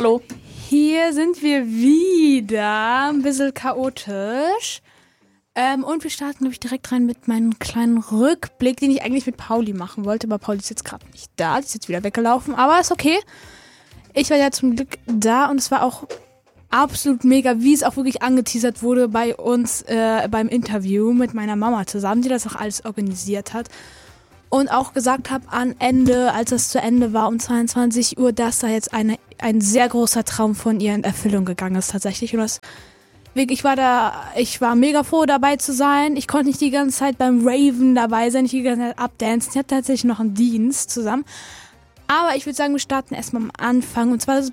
Hallo. Hier sind wir wieder, ein bisschen chaotisch. Und wir starten, glaube ich, direkt rein mit meinem kleinen Rückblick, den ich eigentlich mit Pauli machen wollte. Aber Pauli ist jetzt gerade nicht da, die ist jetzt wieder weggelaufen. Aber ist okay. Ich war ja zum Glück da und es war auch absolut mega, wie es auch wirklich angeteasert wurde bei uns beim Interview mit meiner Mama zusammen, die das auch alles organisiert hat. Und auch gesagt habe am Ende, als es zu Ende war um 22 Uhr, dass da jetzt ein sehr großer Traum von ihr in Erfüllung gegangen ist tatsächlich. Und das ich war mega froh dabei zu sein. Ich konnte nicht die ganze Zeit beim Raven dabei sein, nicht die ganze Zeit abdancen. Ich hatte tatsächlich noch einen Dienst zusammen. Aber ich würde sagen, wir starten erstmal am Anfang. Und zwar,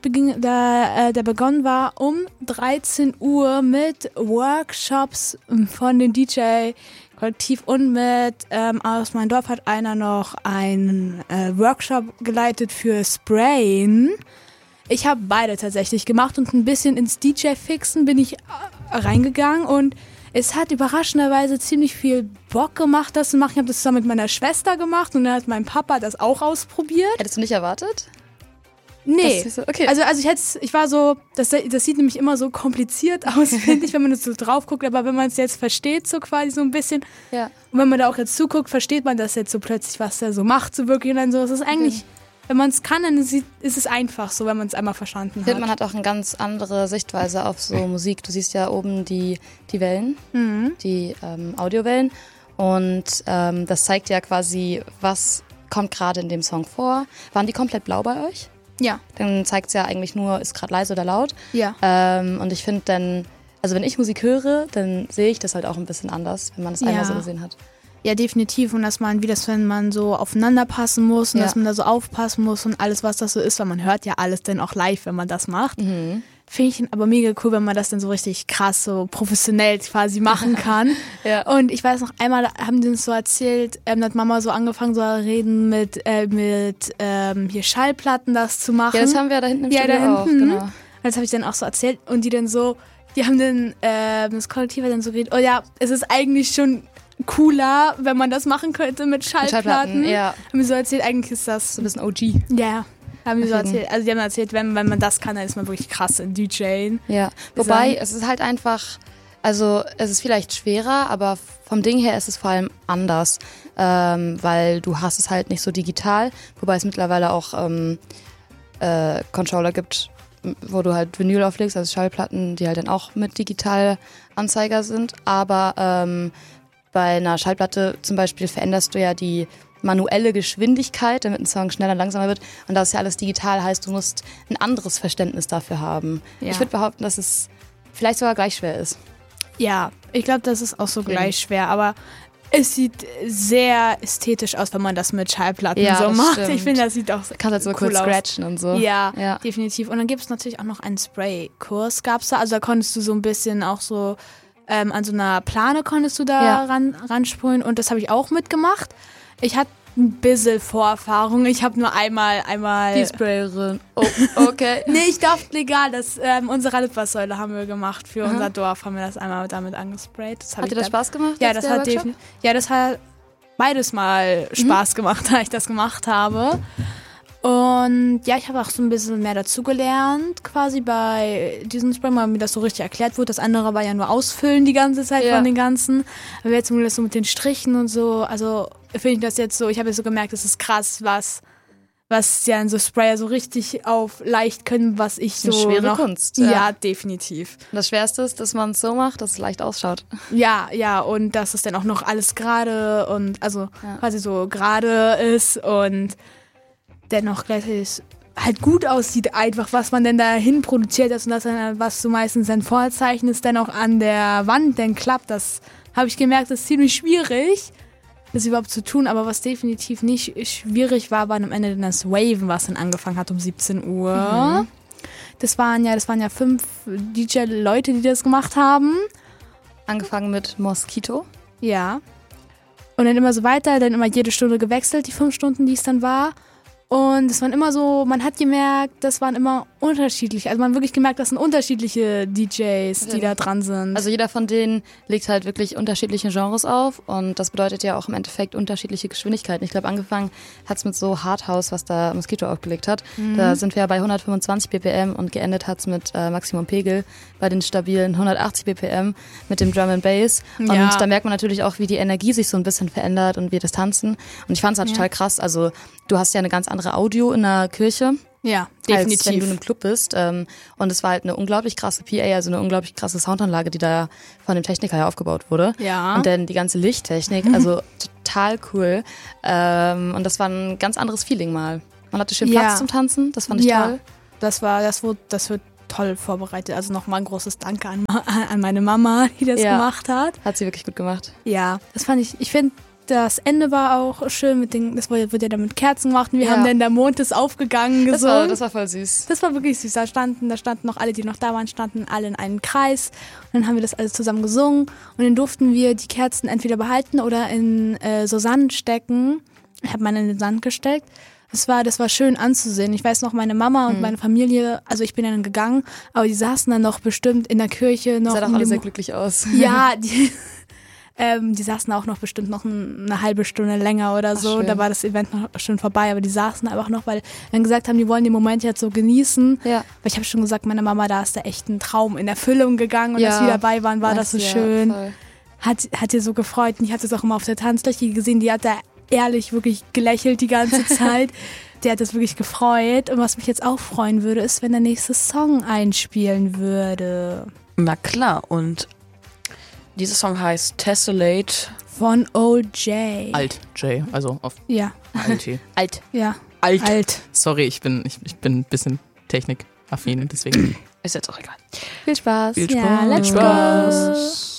der begonnen war um 13 Uhr mit Workshops von den DJ-Kollektiv und aus meinem Dorf hat einer noch einen Workshop geleitet für Sprayen. Ich habe beide tatsächlich gemacht und ein bisschen ins DJ-Fixen bin ich reingegangen und es hat überraschenderweise ziemlich viel Bock gemacht, das zu machen. Ich habe das zusammen mit meiner Schwester gemacht und dann hat mein Papa das auch ausprobiert. Hättest du nicht erwartet? Nee. So, okay. Also ich war so, das sieht nämlich immer so kompliziert aus, finde ich, wenn man das so drauf guckt, aber wenn man es jetzt versteht, so quasi so ein bisschen, ja. Und wenn man da auch jetzt zuguckt, versteht man das jetzt so plötzlich, was der so macht, so wirklich und dann so, es ist eigentlich, wenn man es kann, dann ist es einfach so, wenn man es einmal verstanden hat. Ich finde, man hat auch eine ganz andere Sichtweise auf so Musik. Du siehst ja oben die Wellen, die Audiowellen und das zeigt ja quasi, was kommt gerade in dem Song vor. Waren die komplett blau bei euch? Ja. Dann zeigt es ja eigentlich nur, ist gerade leise oder laut. Ja. Und ich finde dann, also wenn ich Musik höre, dann sehe ich das halt auch ein bisschen anders, wenn man es einmal so gesehen hat. Ja, definitiv. Und wenn man so aufeinander passen muss und dass man da so aufpassen muss und alles, was das so ist, weil man hört ja alles dann auch live, wenn man das macht. Finde ich aber mega cool, wenn man das dann so richtig krass, so professionell quasi machen kann. Ja. Und ich weiß noch, einmal haben die uns so erzählt, hat Mama so angefangen, so reden mit hier Schallplatten das zu machen. Ja, das haben wir da hinten im Studio auch, genau. Das habe ich dann auch so erzählt und die haben dann, das Kollektiv hat dann so geredet, oh ja, es ist eigentlich schon cooler, wenn man das machen könnte mit Schallplatten. Ja. Haben wir so erzählt, eigentlich ist das so ein bisschen OG. Ja, haben wir so erzählt. Also die haben erzählt, wenn man das kann, dann ist man wirklich krass in DJing. Ja, wobei es ist halt einfach, also es ist vielleicht schwerer, aber vom Ding her ist es vor allem anders, weil du hast es halt nicht so digital, wobei es mittlerweile auch Controller gibt, wo du halt Vinyl auflegst, also Schallplatten, die halt dann auch mit Digitalanzeiger sind, aber bei einer Schallplatte zum Beispiel veränderst du ja die manuelle Geschwindigkeit, damit ein Song schneller und langsamer wird. Und das ist ja alles digital, heißt, du musst ein anderes Verständnis dafür haben. Ja. Ich würde behaupten, dass es vielleicht sogar gleich schwer ist. Ja, ich glaube, das ist auch so gleich schwer, aber es sieht sehr ästhetisch aus, wenn man das mit Schallplatten so macht. Stimmt. Ich finde, das sieht auch kannst halt so cool kurz scratchen und so. Ja, definitiv. Und dann gibt es natürlich auch noch einen Spray-Kurs, gab's da. Also da konntest du so ein bisschen auch so an so einer Plane konntest du da ransprühen und das habe ich auch mitgemacht. Ich hatte ein bisschen Vorerfahrung. Ich habe nur einmal die Sprayerin. Oh, okay. Nee, ich darf legal. Unsere Litfaßsäule haben wir gemacht. Für unser Dorf haben wir das einmal damit angesprayt. Hat dir das Spaß gemacht? Ja, das hat beides mal Spaß gemacht, da ich das gemacht habe. Und ja, ich habe auch so ein bisschen mehr dazugelernt, quasi bei diesem Spray, weil mir das so richtig erklärt wurde. Das andere war ja nur Ausfüllen die ganze Zeit von den ganzen. Aber jetzt das so mit den Strichen und so, also finde ich das jetzt so, ich habe jetzt so gemerkt, das ist krass, was ja in so Sprayer so richtig auf leicht können, was ich so eine schwere Kunst. Ja, definitiv. Das Schwerste ist, dass man es so macht, dass es leicht ausschaut. Ja, und dass es dann auch noch alles gerade und also quasi so gerade ist und dennoch gleichzeitig halt gut aussieht, einfach was man denn dahin produziert ist und das dann, was du meistens dann vorzeichnest, dann auch an der Wand dann klappt. Das habe ich gemerkt, das ist ziemlich schwierig, das überhaupt zu tun, aber was definitiv nicht schwierig war am Ende dann das Waven, was dann angefangen hat um 17 Uhr. Das waren ja 5 DJ-Leute, die das gemacht haben. Angefangen mit Mosquito. Ja. Und dann immer so weiter, dann immer jede Stunde gewechselt, die 5 Stunden, die es dann war. Und es waren immer so, man hat gemerkt, das waren immer unterschiedlich. Also man hat wirklich gemerkt, das sind unterschiedliche DJs, die da dran sind. Also jeder von denen legt halt wirklich unterschiedliche Genres auf und das bedeutet ja auch im Endeffekt unterschiedliche Geschwindigkeiten. Ich glaube, angefangen hat es mit so Hardhouse, was da Mosquito aufgelegt hat. Da sind wir ja bei 125 BPM und geendet hat es mit Maximum Pegel bei den stabilen 180 BPM mit dem Drum and Bass. Und da merkt man natürlich auch, wie die Energie sich so ein bisschen verändert und wir das tanzen. Und ich fand es halt total krass. Also du hast ja eine ganz andere Audio in der Kirche. Ja, definitiv. Als wenn du in einem Club bist. Und es war halt eine unglaublich krasse PA, also eine unglaublich krasse Soundanlage, die da von dem Techniker her aufgebaut wurde. Ja. Und dann die ganze Lichttechnik, also total cool. Und das war ein ganz anderes Feeling mal. Man hatte schön Platz zum Tanzen, das fand ich toll. Das wird toll vorbereitet. Also nochmal ein großes Danke an meine Mama, die das gemacht hat. Hat sie wirklich gut gemacht. Ja, das fand ich finde, das Ende war auch schön mit das wird ja dann mit Kerzen gemacht und wir haben dann der Mond ist aufgegangen gesungen. Das war voll süß. Das war wirklich süß. Da standen noch alle, die noch da waren, standen alle in einem Kreis und dann haben wir das alles zusammen gesungen und dann durften wir die Kerzen entweder behalten oder in so Sand stecken. Ich habe meine in den Sand gesteckt. Das war schön anzusehen. Ich weiß noch, meine Mama und meine Familie, also ich bin dann gegangen, aber die saßen dann noch bestimmt in der Kirche noch. Sah doch alle sehr glücklich aus. Ja, die saßen auch noch bestimmt noch eine halbe Stunde länger oder so. Schön. Da war das Event noch schon vorbei, aber die saßen einfach noch, weil wir dann gesagt haben, die wollen den Moment jetzt so genießen. Ja. Weil ich habe schon gesagt, meine Mama, da ist da echt ein Traum in Erfüllung gegangen und dass wir dabei waren, war das so schön. Voll. Hat ihr so gefreut und ich hatte es auch immer auf der Tanzfläche gesehen, die hat da ehrlich wirklich gelächelt die ganze Zeit. Der hat das wirklich gefreut und was mich jetzt auch freuen würde, ist, wenn der nächste Song einspielen würde. Na klar, und dieser Song heißt Tessellate von OJ. Alt J, also auf Alt. Alt. Ja. Alt. Sorry, ich bin ein bisschen technikaffin, deswegen ist jetzt auch egal. Viel Spaß. Ja, let's go.